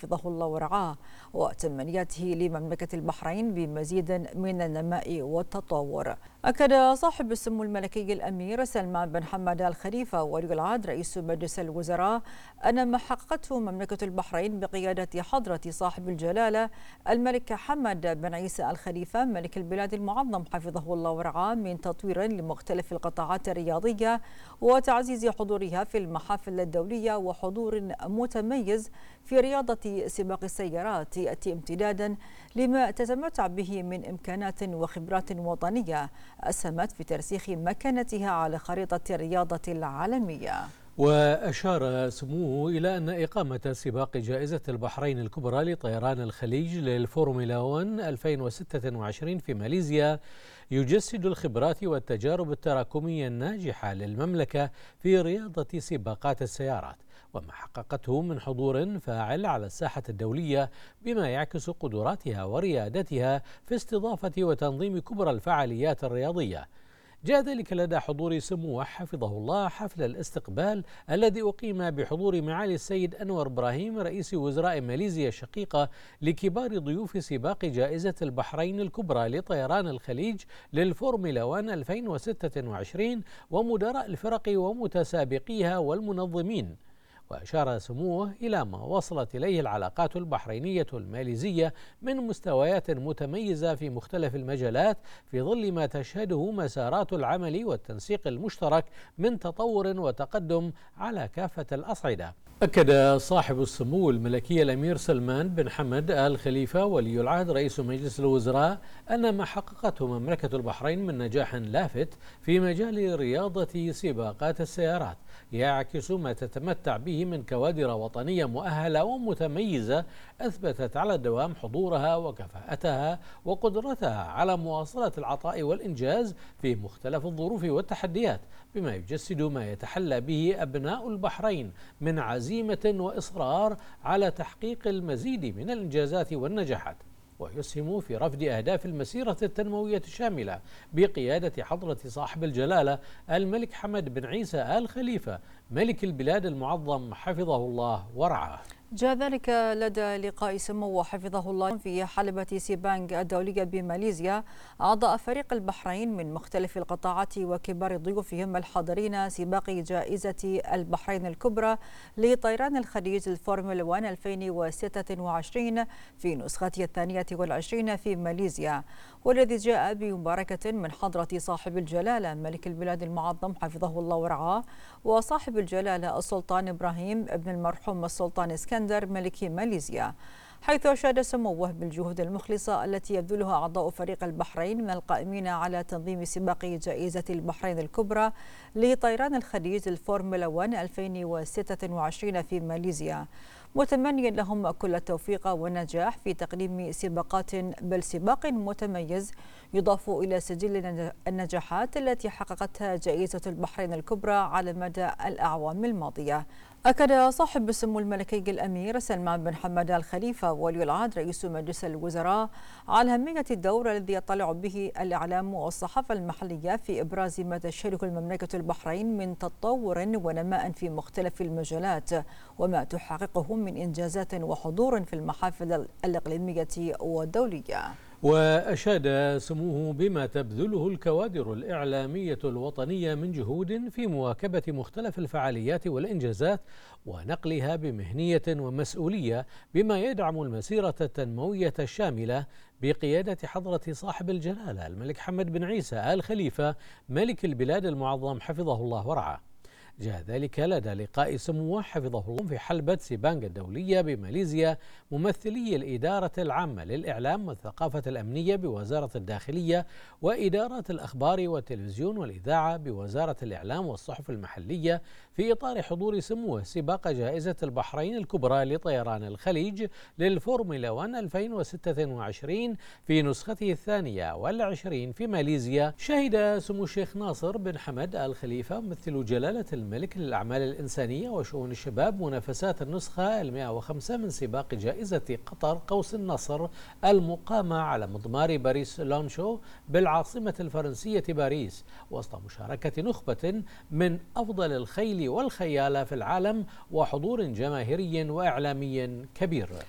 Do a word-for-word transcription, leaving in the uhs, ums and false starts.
حفظه الله ورعاه وتمنياته لمملكة البحرين بمزيد من النماء والتطور. أكد صاحب السمو الملكي الأمير سلمان بن حمد آل خليفة ولي العهد رئيس مجلس الوزراء أن ما حققته مملكة البحرين بقيادة حضرة صاحب الجلالة الملك حمد بن عيسى آل خليفة ملك البلاد المعظم حفظه الله ورعاه من تطوير لمختلف القطاعات الرياضية وتعزيز حضورها في المحافل الدولية وحضور متميز في رياضة سباق السيارات يأتي امتدادا لما تتمتع به من إمكانات وخبرات وطنية أسهمت في ترسيخ مكانتها على خريطة الرياضة العالمية. وأشار سموه إلى أن إقامة سباق جائزة البحرين الكبرى لطيران الخليج للفورمولا واحد ألفين وستة وعشرين في ماليزيا يجسد الخبرات والتجارب التراكمية الناجحة للمملكة في رياضة سباقات السيارات وما حققته من حضور فاعل على الساحة الدولية بما يعكس قدراتها وريادتها في استضافة وتنظيم كبرى الفعاليات الرياضية. جاء ذلك لدى حضور سموه حفظه الله حفل الاستقبال الذي أقيم بحضور معالي السيد أنور إبراهيم رئيس وزراء ماليزيا الشقيقة لكبار ضيوف سباق جائزة البحرين الكبرى لطيران الخليج للفورمولا واحد ألفين وستة وعشرين ومدراء الفرق ومتسابقيها والمنظمين. وأشار سموه إلى ما وصلت إليه العلاقات البحرينية الماليزية من مستويات متميزة في مختلف المجالات في ظل ما تشهده مسارات العمل والتنسيق المشترك من تطور وتقدم على كافة الأصعدة. أكد صاحب السمو الملكي الأمير سلمان بن حمد آل خليفة ولي العهد رئيس مجلس الوزراء أن ما حققته مملكة البحرين من نجاح لافت في مجال رياضة سباقات السيارات يعكس ما تتمتع به من كوادر وطنية مؤهلة ومتميزة أثبتت على الدوام حضورها وكفاءتها وقدرتها على مواصلة العطاء والإنجاز في مختلف الظروف والتحديات بما يجسد ما يتحلى به أبناء البحرين من عزيمة وإصرار على تحقيق المزيد من الإنجازات والنجاحات ويسهم في رفض أهداف المسيرة التنموية الشاملة بقيادة حضرة صاحب الجلالة الملك حمد بن عيسى آل خليفة ملك البلاد المعظم حفظه الله ورعاه. جاء ذلك لدى لقاء سمو حفظه الله في حلبة سيبانغ الدولية بماليزيا أعضاء فريق البحرين من مختلف القطاعات وكبار ضيوفهم الحاضرين سباق جائزة البحرين الكبرى لطيران الخليج الفورمولا واحد ألفين وستة وعشرين في نسخته الثانية والعشرين في ماليزيا والذي جاء بمباركة من حضرة صاحب الجلالة ملك البلاد المعظم حفظه الله ورعاه وصاحب الجلالة السلطان إبراهيم ابن المرحوم السلطان اسكندر ملك ماليزيا، حيث أشاد سموه بالجهود المخلصة التي يبذلها أعضاء فريق البحرين من القائمين على تنظيم سباق جائزة البحرين الكبرى لطيران الخليج الفورمولا واحد ألفين وستة وعشرين في ماليزيا، متمنيا لهم كل التوفيق والنجاح في تقديم سباقات بل سباق متميز يضاف إلى سجل النجاحات التي حققتها جائزة البحرين الكبرى على مدى الأعوام الماضية. أكد صاحب السمو الملكي الأمير سلمان بن حمد آل خليفة ولي العهد رئيس مجلس الوزراء على أهمية الدور الذي يطلع به الإعلام والصحافة المحلية في إبراز ما تشهده المملكة البحرين من تطور ونماء في مختلف المجالات وما تحققه من إنجازات وحضور في المحافل الإقليمية والدولية. وأشاد سموه بما تبذله الكوادر الإعلامية الوطنية من جهود في مواكبة مختلف الفعاليات والإنجازات ونقلها بمهنية ومسؤولية بما يدعم المسيرة التنموية الشاملة بقيادة حضرة صاحب الجلالة الملك حمد بن عيسى آل خليفة ملك البلاد المعظم حفظه الله ورعاه. جاء ذلك لدى لقاء سموه حفظه الله في حلبة سيبانغ الدولية بماليزيا ممثلي الإدارة العامة للإعلام والثقافة الأمنية بوزارة الداخلية وإدارات الأخبار والتلفزيون والإذاعة بوزارة الإعلام والصحف المحلية في إطار حضور سموه سباق جائزة البحرين الكبرى لطيران الخليج للفورمولا واحد ألفين وستة وعشرين في نسخته الثانية والعشرين في ماليزيا. شهد سمو الشيخ ناصر بن حمد آل خليفة ممثل جلالة الملك للأعمال الإنسانية وشؤون الشباب منافسات النسخة المئة وخمسة من سباق جائزة قطر قوس النصر المقامة على مضمار باريس لونشو بالعاصمة الفرنسية باريس وسط مشاركة نخبة من أفضل الخيل والخيالة في العالم وحضور جماهيري وإعلامي كبير.